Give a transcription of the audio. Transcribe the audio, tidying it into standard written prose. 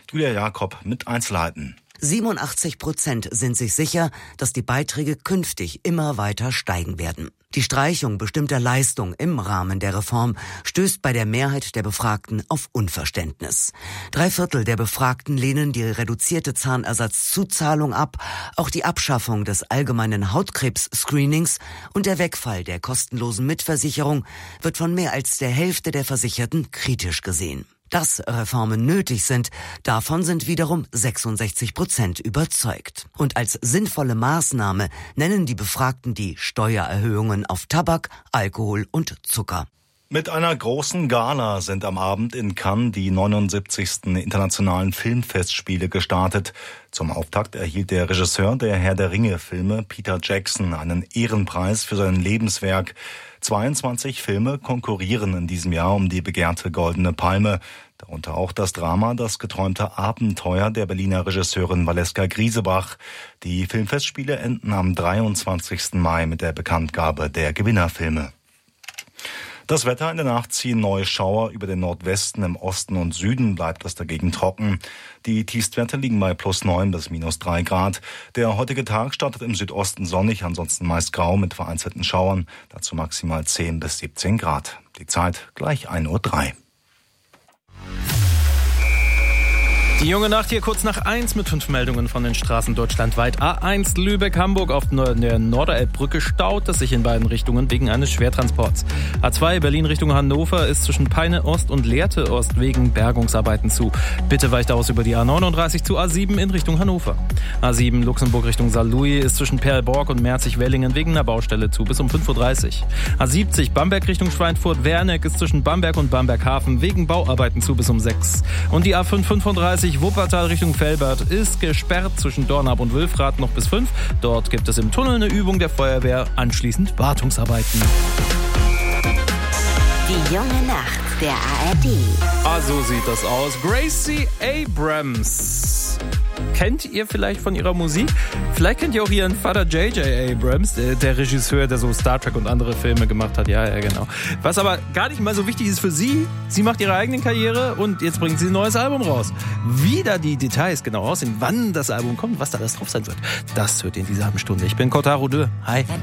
Julia Jakob mit Einzelheiten. 87% sind sich sicher, dass die Beiträge künftig immer weiter steigen werden. Die Streichung bestimmter Leistungen im Rahmen der Reform stößt bei der Mehrheit der Befragten auf Unverständnis. 3/4 der Befragten lehnen die reduzierte Zahnersatzzuzahlung ab. Auch die Abschaffung des allgemeinen Hautkrebs-Screenings und der Wegfall der kostenlosen Mitversicherung wird von mehr als der Hälfte der Versicherten kritisch gesehen. Dass Reformen nötig sind, davon sind wiederum 66% überzeugt. Und als sinnvolle Maßnahme nennen die Befragten die Steuererhöhungen auf Tabak, Alkohol und Zucker. Mit einer großen Gala sind am Abend in Cannes die 79. Internationalen Filmfestspiele gestartet. Zum Auftakt erhielt der Regisseur der Herr der Ringe-Filme, Peter Jackson, einen Ehrenpreis für sein Lebenswerk. 22 Filme konkurrieren in diesem Jahr um die begehrte Goldene Palme. Darunter auch das Drama Das geträumte Abenteuer der Berliner Regisseurin Valeska Griesebach. Die Filmfestspiele enden am 23. Mai mit der Bekanntgabe der Gewinnerfilme. Das Wetter: in der Nacht ziehen neue Schauer über den Nordwesten, im Osten und Süden bleibt es dagegen trocken. Die Tiefstwerte liegen bei +9 bis -3 Grad. Der heutige Tag startet im Südosten sonnig, ansonsten meist grau mit vereinzelten Schauern. Dazu maximal 10 bis 17 Grad. Die Zeit gleich 1:03 Uhr. Die junge Nacht hier kurz nach 1 mit 5 Meldungen von den Straßen deutschlandweit. A1 Lübeck-Hamburg auf der Norderelbbrücke staut es sich in beiden Richtungen wegen eines Schwertransports. A2 Berlin Richtung Hannover ist zwischen Peine Ost und Lehrte Ost wegen Bergungsarbeiten zu. Bitte weicht aus über die A39 zu A7 in Richtung Hannover. A7 Luxemburg Richtung Saarlouis ist zwischen Perlborg und Merzig-Wellingen wegen einer Baustelle zu bis um 5:30 Uhr. A70 Bamberg Richtung Schweinfurt-Werneck ist zwischen Bamberg und Bamberg-Hafen wegen Bauarbeiten zu bis um 6 Uhr. Und die A535 Wuppertal Richtung Velbert ist gesperrt zwischen Dornab und Wülfrath noch bis 5 Uhr. Dort gibt es im Tunnel eine Übung der Feuerwehr, anschließend Wartungsarbeiten. Die junge Nacht der ARD. Ah, so sieht das aus. Gracie Abrams. Kennt ihr vielleicht von ihrer Musik? Vielleicht kennt ihr auch ihren Vater J.J. Abrams, der Regisseur, der so Star Trek und andere Filme gemacht hat. Ja, genau. Was aber gar nicht mal so wichtig ist für sie macht ihre eigene Karriere und jetzt bringt sie ein neues Album raus. Wie da die Details genau aussehen, wann das Album kommt, was da alles drauf sein wird, das hört ihr in dieser halben Stunde. Ich bin Kotaro Dö. Hi.